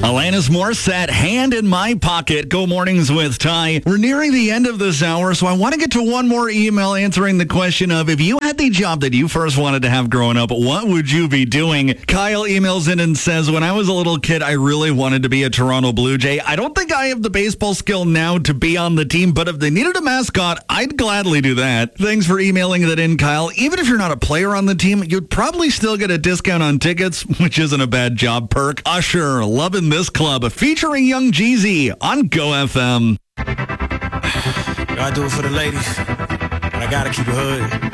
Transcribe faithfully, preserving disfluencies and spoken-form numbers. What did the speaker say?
Alanis Morissette, Hand in My Pocket. Go Mornings with Ty. We're nearing the end of this hour, so I want to get to one more email answering the question of, if you had the job that you first wanted to have growing up, what would you be doing? Kyle emails in and says, when I was a little kid, I really wanted to be a Toronto Blue Jay. I don't think I have the baseball skill now to be on the team, but if they needed a mascot, I'd gladly do that. Thanks for emailing that in, Kyle. Even if you're not a player on the team, you'd probably still get a discount on tickets, which isn't a bad job perk. Usher, Lovin' This Club, featuring Young Jeezy on Go F M. I do it for the ladies, but I gotta keep it hood.